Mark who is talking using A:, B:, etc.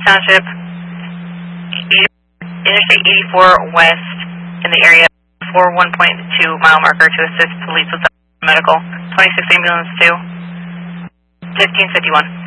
A: Township, Interstate 84 West in the area, 41.2 mile marker to assist police with medical. 26 ambulance 2, 1551.